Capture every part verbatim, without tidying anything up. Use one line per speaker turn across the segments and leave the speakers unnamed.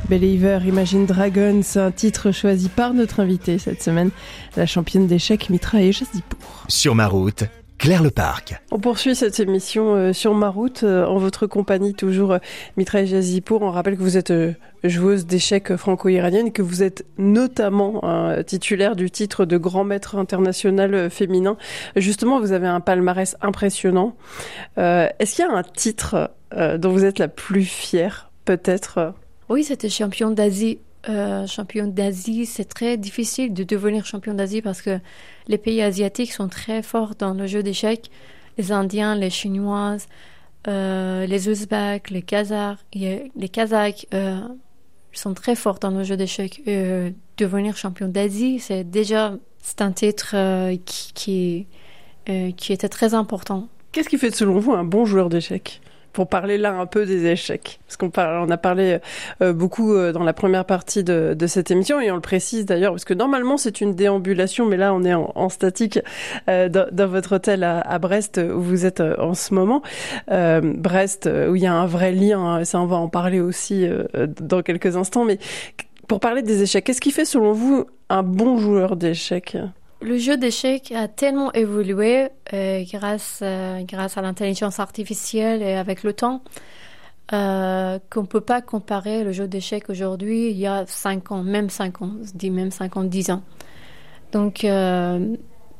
Believer, Imagine Dragons, un titre choisi par notre invitée cette semaine, la championne d'échecs Mitra Ejasipur.
Sur ma route, Claire Leparc.
On poursuit cette émission euh, sur ma route, euh, en votre compagnie toujours euh, Mitra Ejasipur. On rappelle que vous êtes euh, joueuse d'échecs franco-iranienne, que vous êtes notamment euh, titulaire du titre de grand maître international euh, féminin. Justement, vous avez un palmarès impressionnant. Euh, est-ce qu'il y a un titre euh, dont vous êtes la plus fière, peut-être ?
Oui, c'était champion d'Asie. Euh, champion d'Asie, c'est très difficile de devenir champion d'Asie parce que les pays asiatiques sont très forts dans le jeu d'échecs. Les Indiens, les Chinoises, euh, les Ouzbeks, les Kazakhs, les Kazakhs euh, sont très forts dans le jeu d'échecs. Euh, devenir champion d'Asie, c'est déjà c'est un titre euh, qui, qui, euh, qui était très important.
Qu'est-ce qui fait selon vous un bon joueur d'échecs ? Pour parler là un peu des échecs, parce qu'on parle, on a parlé euh, beaucoup euh, dans la première partie de, de cette émission, et on le précise d'ailleurs, parce que normalement c'est une déambulation, mais là on est en, en statique euh, dans, dans votre hôtel à, à Brest, où vous êtes euh, en ce moment. Euh, Brest, où il y a un vrai lien, ça on va en parler aussi euh, dans quelques instants, mais pour parler des échecs, qu'est-ce qui fait selon vous un bon joueur d'échecs ?
Le jeu d'échecs a tellement évolué euh, grâce, euh, grâce à l'intelligence artificielle et avec le temps euh, qu'on ne peut pas comparer le jeu d'échecs aujourd'hui il y a cinq ans, même cinq ans, je dis même cinq ans, dix ans. Donc, euh,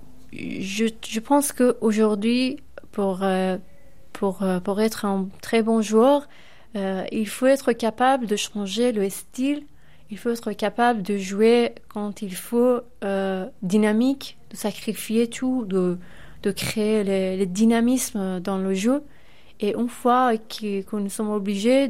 je, je pense qu'aujourd'hui, pour, euh, pour, euh, pour être un très bon joueur, euh, il faut être capable de changer le style. Il faut être capable de jouer quand il faut, euh, dynamique, de sacrifier tout, de, de créer les, les dynamismes dans le jeu. Et une fois que nous sommes obligés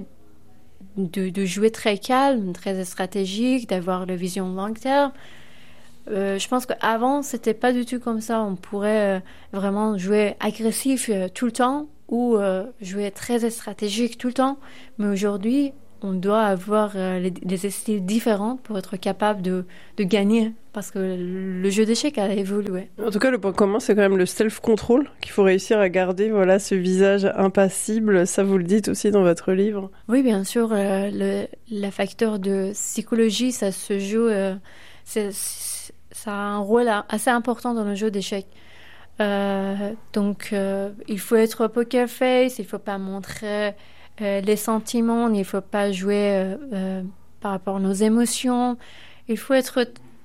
de, de jouer très calme, très stratégique, d'avoir la vision long terme, euh, je pense qu'avant, c'était pas du tout comme ça. On pourrait euh, vraiment jouer agressif euh, tout le temps ou euh, jouer très stratégique tout le temps. Mais aujourd'hui, on doit avoir euh, les, les styles différents pour être capable de, de gagner, parce que le jeu d'échecs a évolué.
En tout cas, le point commun, c'est quand même le self-control, qu'il faut réussir à garder, voilà, ce visage impassible. Ça, vous le dites aussi dans votre livre.
Oui, bien sûr, euh, le, le facteur de psychologie, ça se joue, euh, c'est, c'est, ça a un rôle assez important dans le jeu d'échecs. Euh, donc, euh, il faut être poker face, il ne faut pas montrer Euh, les sentiments, il ne faut pas jouer euh, euh, par rapport à nos émotions. Il faut être,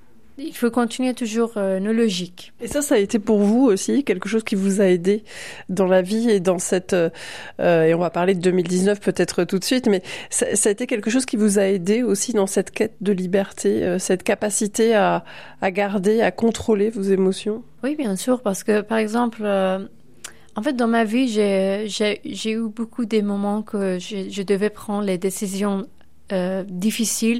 il faut continuer toujours euh, nos logiques.
Et ça, ça a été pour vous aussi quelque chose qui vous a aidé dans la vie et dans cette... Euh, et on va parler de deux mille dix-neuf peut-être tout de suite, mais ça, ça a été quelque chose qui vous a aidé aussi dans cette quête de liberté, euh, cette capacité à, à garder, à contrôler vos émotions ?
Oui, bien sûr, parce que par exemple... Euh, En fait, dans ma vie, j'ai, j'ai, j'ai eu beaucoup des moments que je, je devais prendre les décisions euh, difficiles.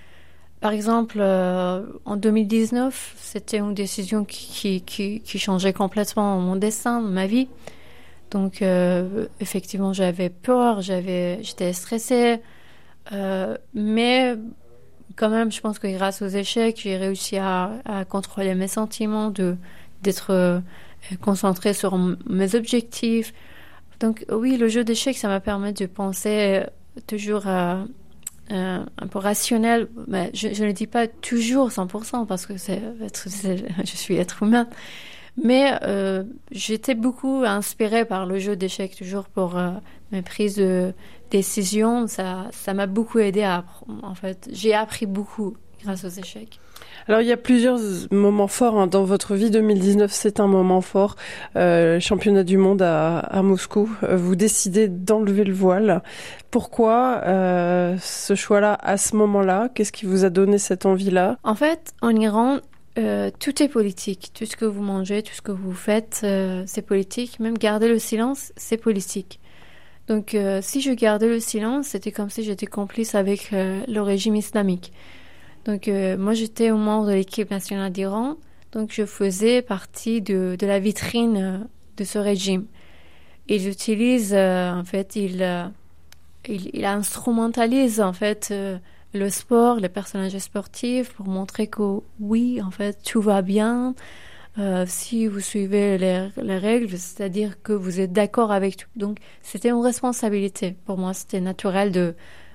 Par exemple, euh, en deux mille dix-neuf, c'était une décision qui, qui, qui, qui changeait complètement mon destin, ma vie. Donc, euh, effectivement, j'avais peur, j'avais, j'étais stressée. Euh, mais quand même, je pense que grâce aux échecs, j'ai réussi à, à contrôler mes sentiments, de, d'être... Euh, concentrée sur m- mes objectifs. Donc oui, le jeu d'échecs, ça m'a permis de penser toujours euh, euh, un peu rationnel. Mais je, je ne dis pas toujours cent pour cent parce que c'est, c'est, je suis être humain. Mais euh, j'étais beaucoup inspirée par le jeu d'échecs, toujours pour euh, mes prises de décision. Ça, ça m'a beaucoup aidé à apprendre. En fait, j'ai appris beaucoup grâce aux échecs.
Alors, il y a plusieurs moments forts hein, dans votre vie. deux mille dix-neuf, c'est un moment fort. Euh, championnat du monde à, à Moscou. Vous décidez d'enlever le voile. Pourquoi euh, ce choix-là à ce moment-là ? Qu'est-ce qui vous a donné cette envie-là ?
En fait, en Iran, euh, tout est politique. Tout ce que vous mangez, tout ce que vous faites, euh, c'est politique. Même garder le silence, c'est politique. Donc, euh, si je gardais le silence, c'était comme si j'étais complice avec euh, le régime islamique. Donc, euh, moi, j'étais au membre de l'équipe nationale d'Iran. Donc, je faisais partie de, de la vitrine euh, de ce régime. Ils utilisent, euh, en fait, ils, euh, ils, ils instrumentalisent, en fait, euh, le sport, les personnages sportifs pour montrer que, oui, en fait, tout va bien. Euh, si vous suivez les, les règles, c'est-à-dire que vous êtes d'accord avec tout. Donc, c'était une responsabilité. Pour moi, c'était naturel de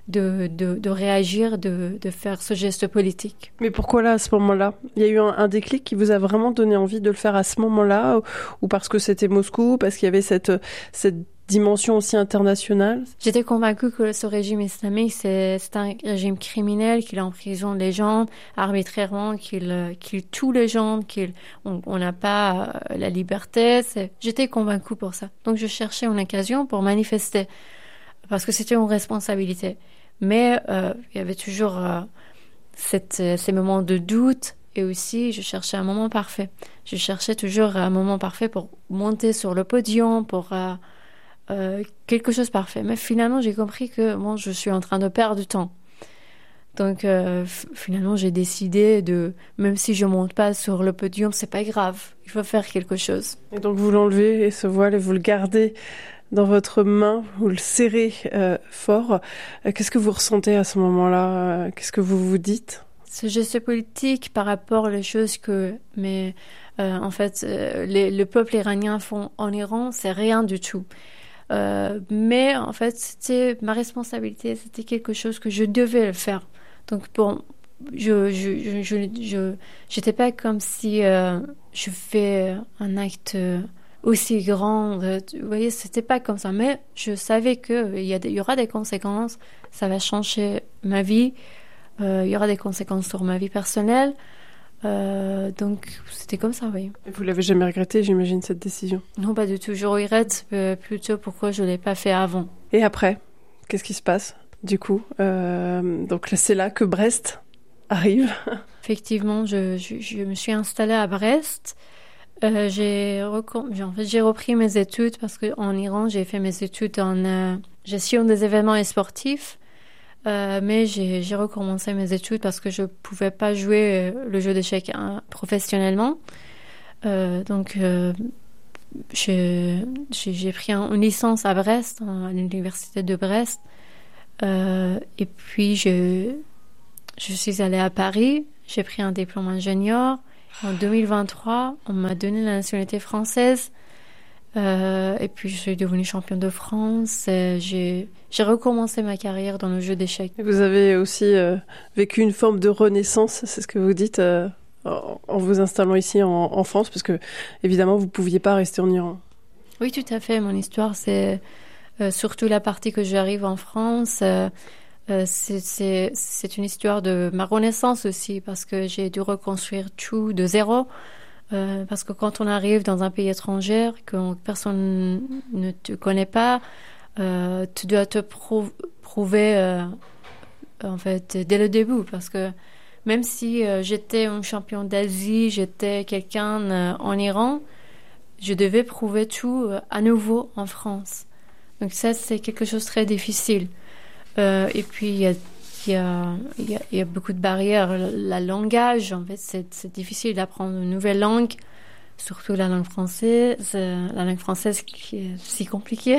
de, de, de réagir, de, de faire ce geste politique.
Mais pourquoi là, à ce moment-là? Il y a eu un, un déclic qui vous a vraiment donné envie de le faire à ce moment-là, ou, ou parce que c'était Moscou, parce qu'il y avait cette, cette dimension aussi internationale?
J'étais convaincue que ce régime islamique, c'est, c'est un régime criminel, qu'il emprisonne les gens arbitrairement, qu'il, qu'il tue les gens, qu'il, on, on n'a pas la liberté. C'est, j'étais convaincue pour ça. Donc je cherchais une occasion pour manifester, parce que c'était une responsabilité. Mais euh, il y avait toujours euh, cette, ces moments de doute, et aussi je cherchais un moment parfait. Je cherchais toujours un moment parfait pour monter sur le podium, pour euh, euh, quelque chose de parfait. Mais finalement, j'ai compris que bon, je suis en train de perdre du temps. Donc euh, f- finalement, j'ai décidé de, même si je monte pas sur le podium, c'est pas grave. Il faut faire quelque chose.
Et donc vous l'enlevez, et ce voile, et vous le gardez dans votre main, vous le serrez euh, fort. Euh, qu'est-ce que vous ressentez à ce moment-là? euh, Qu'est-ce que vous vous dites?
Ce geste politique par rapport aux choses que, mais euh, en fait, euh, les, le peuple iranien font en Iran, c'est rien du tout. Euh, mais en fait, c'était ma responsabilité, c'était quelque chose que je devais le faire. Donc bon, je, je, je, je, je j'étais pas comme si euh, je fais un acte aussi grand. Vous voyez, c'était pas comme ça. Mais je savais que il y, a des, il y aura des conséquences. Ça va changer ma vie. Euh, il y aura des conséquences sur ma vie personnelle. Euh, donc c'était comme ça, oui.
Et vous l'avez jamais regretté, j'imagine, cette décision?
Non, pas du tout. Je regrette euh, plutôt pourquoi je l'ai pas fait avant.
Et après, qu'est-ce qui se passe du coup? euh, Donc là, c'est là que Brest arrive.
Effectivement, je, je, je me suis installée à Brest. Euh, j'ai, recom... en fait, j'ai repris mes études parce qu'en Iran, j'ai fait mes études en euh, gestion des événements sportifs. Euh, mais j'ai, j'ai recommencé mes études parce que je pouvais pas jouer le jeu d'échecs hein, professionnellement. Euh, donc, euh, j'ai, j'ai, j'ai pris un, une licence à Brest, à l'université de Brest. Euh, et puis, je, je suis allée à Paris. J'ai pris un diplôme ingénieur. En deux mille vingt-trois, on m'a donné la nationalité française. Euh, et puis, je suis devenue championne de France. Et j'ai, j'ai recommencé ma carrière dans le jeu d'échecs.
Et vous avez aussi euh, vécu une forme de renaissance, c'est ce que vous dites, euh, en, en vous installant ici en, en France, parce que, évidemment, vous ne pouviez pas rester en Iran.
Oui, tout à fait. Mon histoire, c'est euh, surtout la partie que j'arrive en France. Euh, euh, c'est, c'est, c'est une histoire de ma renaissance aussi, parce que j'ai dû reconstruire tout de zéro. Euh, parce que quand on arrive dans un pays étranger, que personne ne te connaît pas, euh, tu dois te prou- prouver euh, en fait dès le début. Parce que même si euh, j'étais un champion d'Asie, j'étais quelqu'un euh, en Iran, je devais prouver tout euh, à nouveau en France. Donc ça, c'est quelque chose de très difficile. Euh, et puis, il y a Il y, a, il, y a, il y a beaucoup de barrières. La langage, en fait, c'est, c'est difficile d'apprendre une nouvelle langue, surtout la langue française. La langue française qui est si compliquée.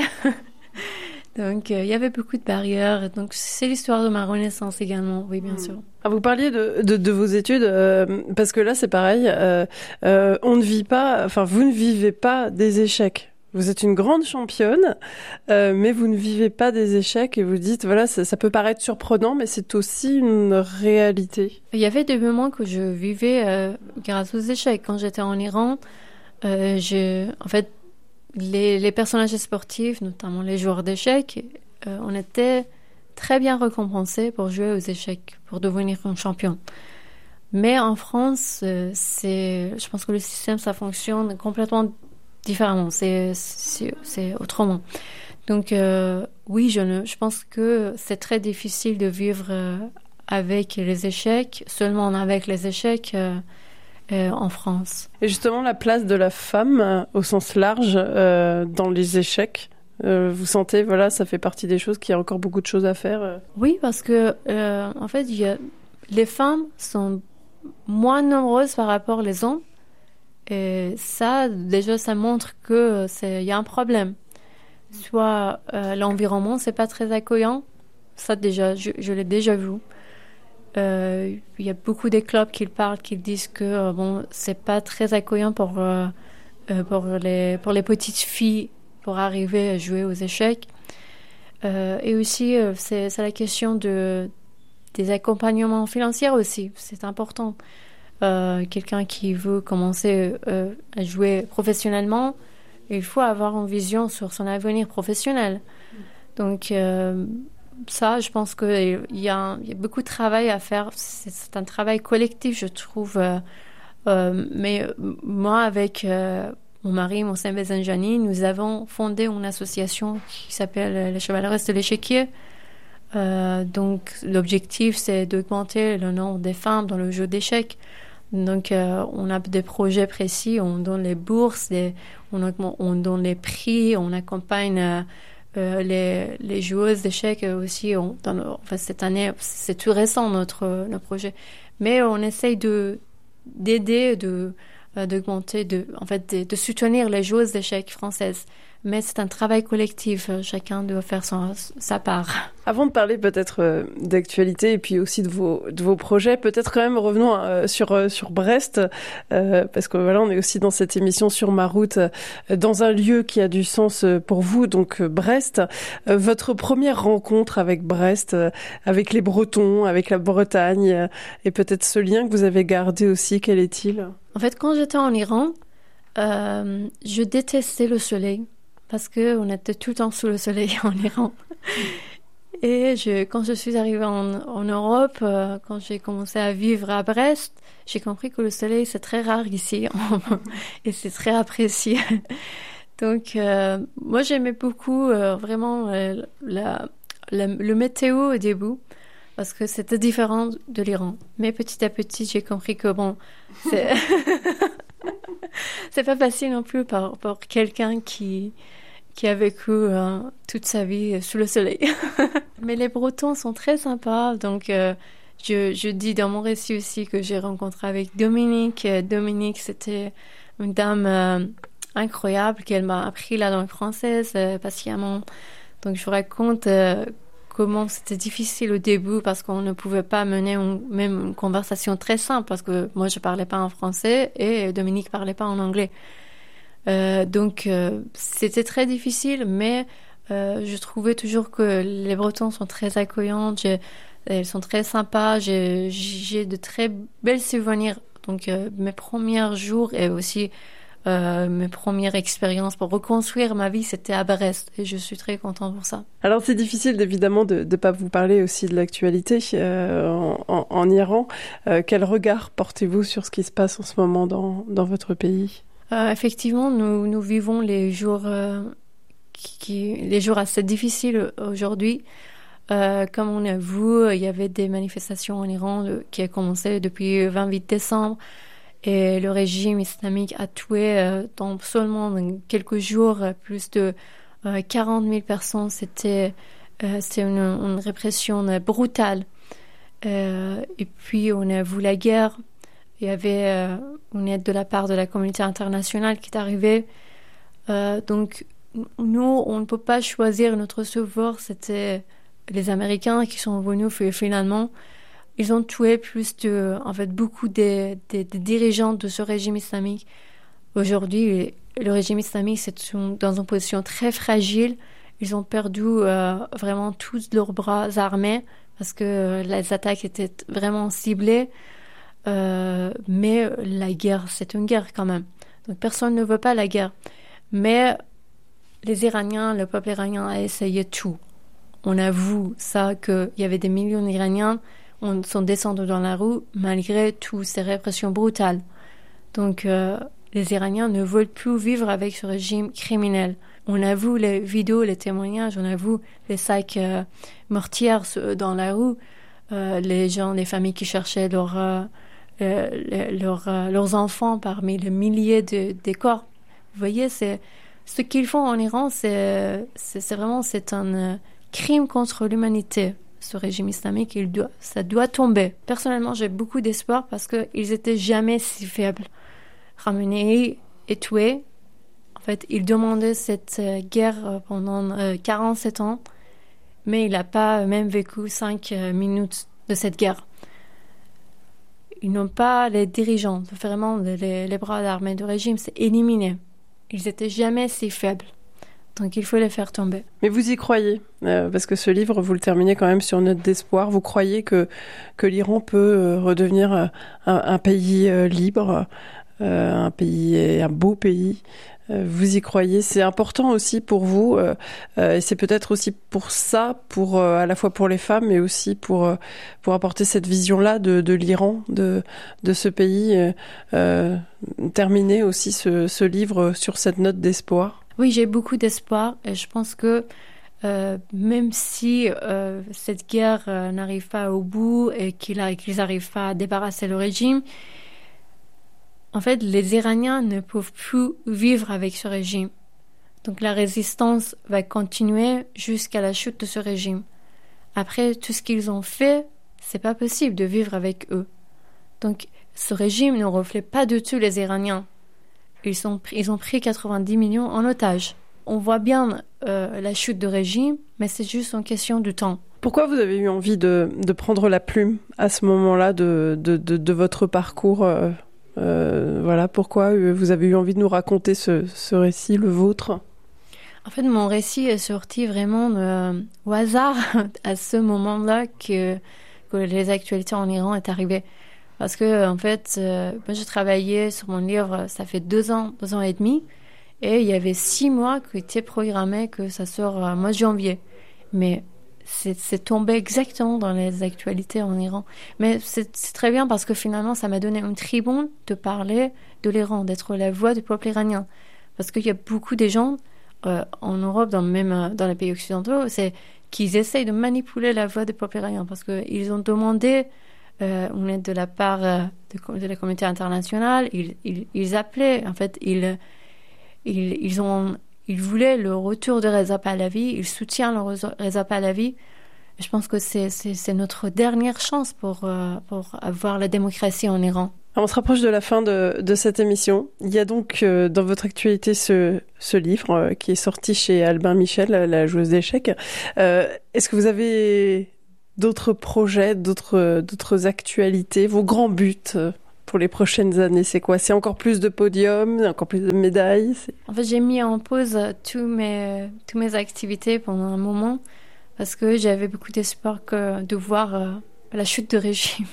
Donc, euh, il y avait beaucoup de barrières. Donc, c'est l'histoire de ma renaissance également, oui, bien mmh. sûr.
Ah, vous parliez de, de, de vos études, euh, parce que là, c'est pareil. Euh, euh, on ne vit pas, enfin, vous ne vivez pas des échecs. Vous êtes une grande championne, euh, mais vous ne vivez pas des échecs et vous dites, voilà, ça, ça peut paraître surprenant, mais c'est aussi une réalité.
Il y avait des moments que je vivais euh, grâce aux échecs. Quand j'étais en Iran, euh, je, en fait, les, les personnages sportifs, notamment les joueurs d'échecs, euh, on était très bien récompensés pour jouer aux échecs, pour devenir un champion. Mais en France, euh, c'est, je pense que le système, ça fonctionne complètement différemment, c'est, c'est, c'est autrement. Donc euh, oui, je, ne, je pense que c'est très difficile de vivre euh, avec les échecs, seulement avec les échecs euh, euh, en France.
Et justement, la place de la femme euh, au sens large euh, dans les échecs, euh, vous sentez, voilà, ça fait partie des choses, qu'il y a encore beaucoup de choses à faire euh.
Oui, parce que euh, en fait, il y a, les femmes sont moins nombreuses par rapport aux hommes. Et ça, déjà, ça montre que c'est, y a un problème. Soit euh, l'environnement, c'est pas très accueillant. Ça, déjà, je, je l'ai déjà vu. Euh, il y a beaucoup de clubs qui parlent, qui disent que euh, bon, c'est pas très accueillant pour euh, pour les pour les petites filles pour arriver à jouer aux échecs. Euh, et aussi, euh, c'est, c'est la question de, des accompagnements financiers aussi. C'est important. Euh, quelqu'un qui veut commencer euh, à jouer professionnellement, il faut avoir une vision sur son avenir professionnel. Donc, euh, ça, je pense qu'il y, y a beaucoup de travail à faire. C'est, c'est un travail collectif, je trouve. Euh, euh, mais moi, avec euh, mon mari, mon Saint-Bézanjani, nous avons fondé une association qui s'appelle les Chevaleresses de l'Échiquier. Euh, donc, l'objectif, c'est d'augmenter le nombre des femmes dans le jeu d'échecs. Donc, euh, on a des projets précis, on donne les bourses, les, on, on donne les prix, on accompagne euh, euh, les, les joueuses d'échecs aussi. On, dans le, enfin, cette année, c'est tout récent notre, notre projet. Mais on essaye de, d'aider, de, euh, d'augmenter, de, en fait, de, de soutenir les joueuses d'échecs françaises. Mais c'est un travail collectif, chacun doit faire son, sa part.
Avant de parler peut-être euh, d'actualité et puis aussi de vos, de vos projets, peut-être quand même revenons euh, sur, euh, sur Brest, euh, parce que voilà, on est aussi dans cette émission sur ma route, euh, dans un lieu qui a du sens pour vous, donc euh, Brest. Euh, votre première rencontre avec Brest, euh, avec les Bretons, avec la Bretagne, euh, et peut-être ce lien que vous avez gardé aussi, quel est-il ?
En fait, quand j'étais en Iran, euh, je détestais le soleil. Parce qu'on était tout le temps sous le soleil en Iran. Et je, quand je suis arrivée en, en Europe, euh, quand j'ai commencé à vivre à Brest, j'ai compris que le soleil, c'est très rare ici. Et c'est très apprécié. Donc, euh, moi, j'aimais beaucoup euh, vraiment euh, la, la, le météo au début. Parce que c'était différent de l'Iran. Mais petit à petit, j'ai compris que bon, c'est, c'est pas facile non plus pour, pour quelqu'un qui... qui a vécu euh, toute sa vie sous le soleil. Mais les Bretons sont très sympas, donc euh, je, je dis dans mon récit aussi que j'ai rencontré avec Dominique. Dominique, c'était une dame euh, incroyable qu'elle m'a appris la langue française euh, patiemment. Donc je vous raconte euh, comment c'était difficile au début parce qu'on ne pouvait pas mener une, même une conversation très simple parce que moi je parlais pas en français et Dominique parlait pas en anglais. Euh, donc euh, c'était très difficile, mais euh, je trouvais toujours que les Bretons sont très accueillants, j'ai, elles sont très sympas, j'ai, j'ai de très belles souvenirs. Donc euh, mes premiers jours et aussi euh, mes premières expériences pour reconstruire ma vie, c'était à Brest et je suis très contente pour ça.
Alors c'est difficile évidemment de ne pas vous parler aussi de l'actualité euh, en, en, en Iran. Euh, quel regard portez-vous sur ce qui se passe en ce moment dans, dans votre pays ?
Euh, effectivement, nous, nous vivons les jours, euh, qui, qui, les jours assez difficiles aujourd'hui. Euh, comme on a vu, il y avait des manifestations en Iran de, qui ont commencé depuis le vingt-huit décembre et le régime islamique a tué euh, dans seulement quelques jours plus de euh, quarante mille personnes. C'était, euh, c'était une, une répression brutale. Euh, et puis, on a vu la guerre. Il y avait euh, une aide de la part de la communauté internationale qui est arrivée. Euh, donc, nous, on ne peut pas choisir notre sauveur. C'était les Américains qui sont venus finalement. Ils ont tué plus de, en fait, beaucoup des, des, des dirigeants de ce régime islamique. Aujourd'hui, le régime islamique, c'est une, dans une position très fragile. Ils ont perdu euh, vraiment tous leurs bras armés parce que les attaques étaient vraiment ciblées. Euh, mais la guerre, c'est une guerre quand même. Donc personne ne veut pas la guerre. Mais les Iraniens, le peuple iranien a essayé tout. On a vu ça, qu'il y avait des millions d'Iraniens qui sont descendus dans la rue malgré toutes ces répressions brutales. Donc euh, les Iraniens ne veulent plus vivre avec ce régime criminel. On a vu les vidéos, les témoignages, on a vu les sacs euh, mortières dans la rue, euh, les gens, les familles qui cherchaient leur... Euh, Euh, leur, euh, leurs enfants parmi les milliers de, de corps. Vous voyez, c'est, ce qu'ils font en Iran, c'est, c'est, c'est vraiment c'est un euh, crime contre l'humanité. Ce régime islamique, il doit, ça doit tomber. Personnellement, j'ai beaucoup d'espoir parce qu'ils étaient jamais si faibles. Khamenei est tué. En fait, il demandait cette euh, guerre pendant euh, quarante-sept ans, mais il n'a pas même vécu cinq euh, minutes de cette guerre. Ils n'ont pas les dirigeants, vraiment les, les bras armés du régime, c'est éliminé. Ils n'étaient jamais si faibles. Donc il faut les faire tomber.
Mais vous y croyez, euh, parce que ce livre, vous le terminez quand même sur une note d'espoir. Vous croyez que, que l'Iran peut euh, redevenir euh, un, un pays euh, libre, euh, un pays, un beau pays. Euh, vous y croyez. C'est important aussi pour vous, euh, euh, et c'est peut-être aussi pour ça, pour euh, à la fois pour les femmes, mais aussi pour euh, pour apporter cette vision-là de, de l'Iran, de de ce pays. Euh, euh, terminer aussi ce, ce livre sur cette note d'espoir.
Oui, j'ai beaucoup d'espoir et je pense que euh, même si euh, cette guerre euh, n'arrive pas au bout et qu'ils n'arrivent pas à débarrasser le régime, en fait, les Iraniens ne peuvent plus vivre avec ce régime. Donc la résistance va continuer jusqu'à la chute de ce régime. Après tout ce qu'ils ont fait, c'est pas possible de vivre avec eux. Donc ce régime ne reflète pas du tout les Iraniens. Ils, sont, ils ont pris quatre-vingt-dix millions en otage. On voit bien euh, la chute de régime, mais c'est juste une question de temps.
Pourquoi vous avez eu envie de, de prendre la plume à ce moment-là de, de, de, de votre parcours euh, euh, voilà, pourquoi vous avez eu envie de nous raconter ce, ce récit, le vôtre ?
En fait, mon récit est sorti vraiment de, au hasard à ce moment-là que, que les actualités en Iran est arrivées. Parce que, en fait, euh, moi, j'ai travaillé sur mon livre, ça fait deux ans, deux ans et demi, et il y avait six mois qui étaient programmés que ça sort au mois de janvier. Mais c'est, c'est tombé exactement dans les actualités en Iran. Mais c'est, c'est très bien parce que finalement, ça m'a donné une tribune de parler de l'Iran, d'être la voix du peuple iranien. Parce qu'il y a beaucoup de gens euh, en Europe, dans, même dans les pays occidentaux, c'est qu'ils essayent de manipuler la voix du peuple iranien parce qu'ils ont demandé Euh, on est de la part euh, de, de la communauté internationale. Ils, ils, ils appelaient, en fait, ils, ils, ils, ont, ils voulaient le retour de Reza Pahlavi, ils soutiennent le Reza Pahlavi. Je pense que c'est, c'est, c'est notre dernière chance pour, euh, pour avoir la démocratie en Iran.
Alors on se rapproche de la fin de, de cette émission. Il y a donc euh, dans votre actualité ce, ce livre euh, qui est sorti chez Albin Michel, La joueuse d'échecs. Euh, est-ce que vous avez d'autres projets, d'autres, d'autres actualités, vos grands buts pour les prochaines années, c'est quoi ? C'est encore plus de podiums, encore plus de médailles c'est...
En fait, j'ai mis en pause tous mes, toutes mes activités pendant un moment parce que j'avais beaucoup d'espoir que, de voir euh, la chute de régime.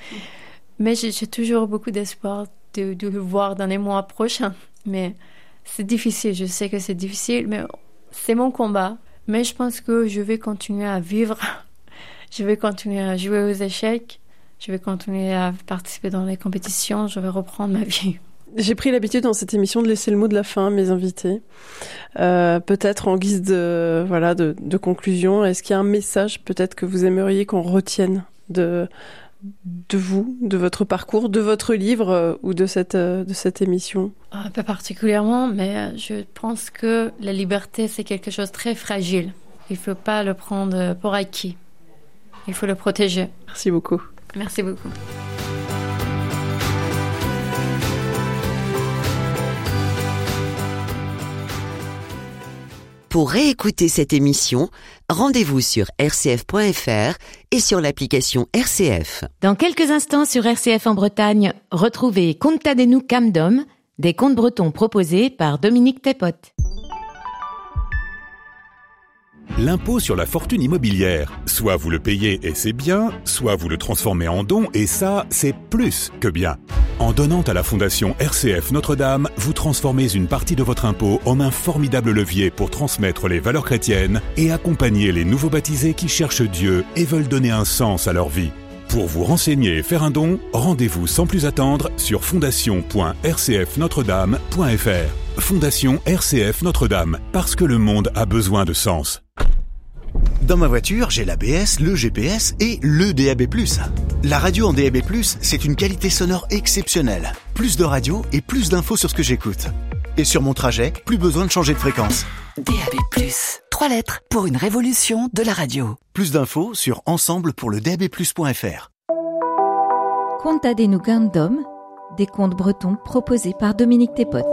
Mais j'ai, j'ai toujours beaucoup d'espoir de, de le voir dans les mois prochains. Mais c'est difficile, je sais que c'est difficile, mais c'est mon combat. Mais je pense que je vais continuer à vivre. Je vais continuer à jouer aux échecs. Je vais continuer à participer dans les compétitions. Je vais reprendre ma vie.
J'ai pris l'habitude dans cette émission de laisser le mot de la fin à mes invités. Euh, peut-être en guise de, voilà, de, de conclusion, est-ce qu'il y a un message peut-être que vous aimeriez qu'on retienne de, de vous, de votre parcours, de votre livre euh, ou de cette, euh, de cette émission ?
euh, Pas particulièrement, mais je pense que la liberté, c'est quelque chose de très fragile. Il ne faut pas le prendre pour acquis. Il faut le protéger.
Merci beaucoup.
Merci beaucoup.
Pour réécouter cette émission, rendez-vous sur r c f point f r et sur l'application R C F.
Dans quelques instants sur R C F en Bretagne, retrouvez Contadenu Camdom, des contes bretons proposés par Dominique Tepote.
L'impôt sur la fortune immobilière. Soit vous le payez et c'est bien, soit vous le transformez en don et ça, c'est plus que bien. En donnant à la Fondation R C F Notre-Dame, vous transformez une partie de votre impôt en un formidable levier pour transmettre les valeurs chrétiennes et accompagner les nouveaux baptisés qui cherchent Dieu et veulent donner un sens à leur vie. Pour vous renseigner et faire un don, rendez-vous sans plus attendre sur fondation point r c f notre dame point f r. Fondation R C F Notre-Dame, parce que le monde a besoin de sens.
Dans ma voiture, j'ai l'A B S, le G P S et le D A B plus. La radio en D A B plus, c'est une qualité sonore exceptionnelle. Plus de radio et plus d'infos sur ce que j'écoute. Et sur mon trajet, plus besoin de changer de fréquence.
D A B plus, trois lettres pour une révolution de la radio.
Plus d'infos sur ensemble pour le d a b plus point f r.
Contadenu Camdom, des contes bretons proposés par Dominique Tepote.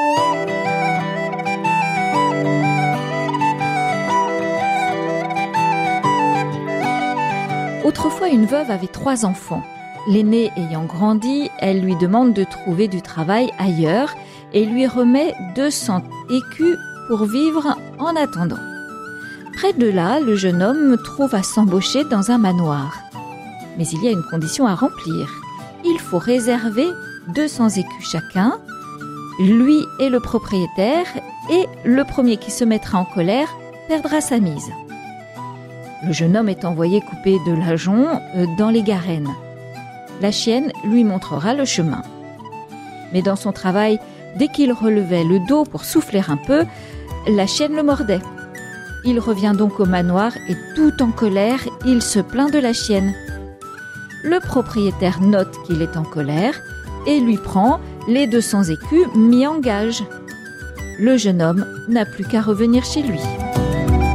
Autrefois, une veuve avait trois enfants. L'aînée ayant grandi, elle lui demande de trouver du travail ailleurs et lui remet deux cents écus pour vivre en attendant. Près de là, le jeune homme trouve à s'embaucher dans un manoir. Mais il y a une condition à remplir. Il faut réserver deux cents écus chacun. Lui est le propriétaire et le premier qui se mettra en colère perdra sa mise. Le jeune homme est envoyé couper de l'ajonc dans les garennes. La chienne lui montrera le chemin. Mais dans son travail, dès qu'il relevait le dos pour souffler un peu, la chienne le mordait. Il revient donc au manoir et tout en colère, il se plaint de la chienne. Le propriétaire note qu'il est en colère et lui prend les deux cents écus mis en gage. Le jeune homme n'a plus qu'à revenir chez lui.